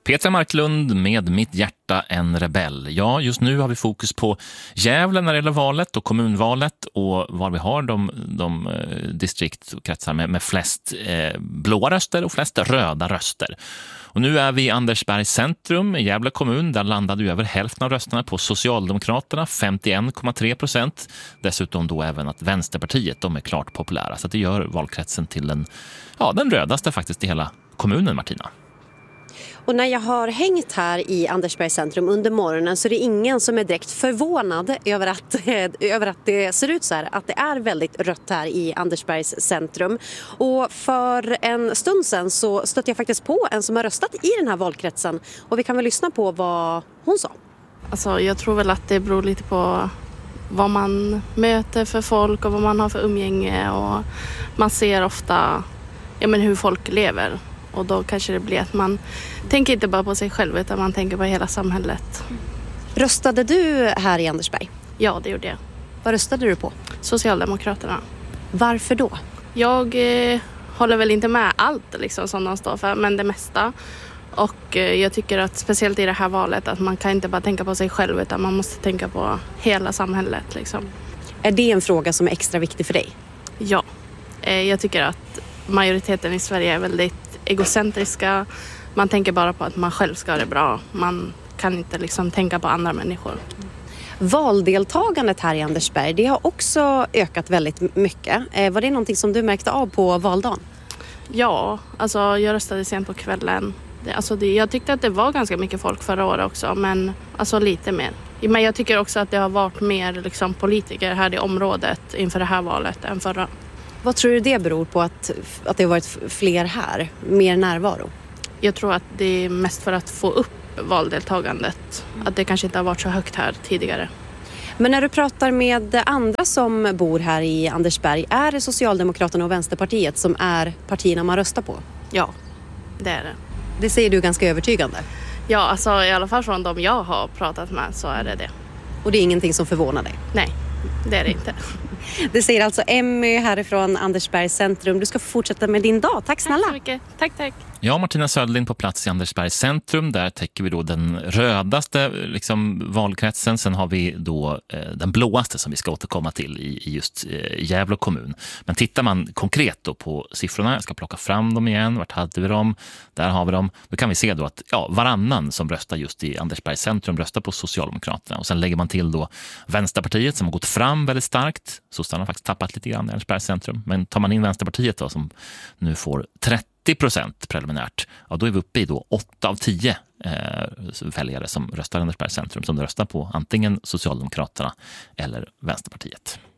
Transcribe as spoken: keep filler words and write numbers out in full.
Petra Marklund med Mitt hjärta en rebell. Ja, just nu har vi fokus på Gävle när det gäller valet och kommunvalet och var vi har de, de distrikt och kretsar med, med flest eh, blåa röster och flest röda röster. Och nu är vi i Andersbergs centrum i Gävle kommun. Där landade ju över hälften av rösterna på Socialdemokraterna, femtioen komma tre procent. Dessutom då även att Vänsterpartiet, de är klart populära. Så att det gör valkretsen till den, ja, den rödaste faktiskt i hela kommunen, Martina. Och när jag har hängt här i Andersbergs centrum under morgonen så är det ingen som är direkt förvånad över att, över att det ser ut så här. Att det är väldigt rött här i Andersbergs centrum. Och för en stund sedan så stötte jag faktiskt på en som har röstat i den här valkretsen. Och vi kan väl lyssna på vad hon sa. Alltså, jag tror väl att det beror lite på vad man möter för folk och vad man har för umgänge. Och man ser ofta ja, men hur folk lever. Och då kanske det blir att man tänker inte bara på sig själv utan man tänker på hela samhället. Röstade du här i Andersberg? Ja, det gjorde jag. Vad röstade du på? Socialdemokraterna. Varför då? Jag eh, håller väl inte med allt liksom, som de står för, men det mesta. Och eh, jag tycker att speciellt i det här valet att man kan inte bara tänka på sig själv utan man måste tänka på hela samhället. Liksom. Är det en fråga som är extra viktig för dig? Ja, eh, jag tycker att majoriteten i Sverige är väldigt egocentriska. Man tänker bara på att man själv ska ha det bra. Man kan inte liksom tänka på andra människor. Valdeltagandet här i Andersberg, det har också ökat väldigt mycket. Var det någonting som du märkte av på valdagen? Ja, alltså jag röstade sent på kvällen. Det, alltså det, jag tyckte att det var ganska mycket folk förra året också, men alltså lite mer. Men jag tycker också att det har varit mer liksom, politiker här i området inför det här valet än förra. Vad tror du det beror på att, att det har varit fler här, mer närvaro? Jag tror att det är mest för att få upp valdeltagandet. Att det kanske inte har varit så högt här tidigare. Men när du pratar med andra som bor här i Andersberg, är det Socialdemokraterna och Vänsterpartiet som är partierna man röstar på? Ja, det är det. Det säger du ganska övertygande. Ja, alltså i alla fall från de jag har pratat med så är det det. Och det är ingenting som förvånar dig? Nej, det är det inte. Det säger alltså Emmy härifrån Andersbergs centrum. Du ska fortsätta med din dag. Tack snälla. Tack så mycket. Tack, tack. Ja, Martina Söderlind på plats i Andersbergs centrum. Där täcker vi då den rödaste liksom, valkretsen. Sen har vi då eh, den blåaste som vi ska återkomma till i, i just eh, Gävle kommun. Men tittar man konkret då på siffrorna, jag ska plocka fram dem igen. Vart hade vi dem? Där har vi dem. Då kan vi se då att ja, varannan som röstar just i Andersbergs centrum röstar på Socialdemokraterna. Och sen lägger man till då Vänsterpartiet som har gått fram väldigt starkt. Sossarna har faktiskt tappat lite grann i Andersbergs centrum. Men tar man in Vänsterpartiet då som nu får trettio procent preliminärt, ja, då är vi uppe i då åtta av tio eh, väljare som röstar i Andersbergs centrum som röstar på antingen Socialdemokraterna eller Vänsterpartiet.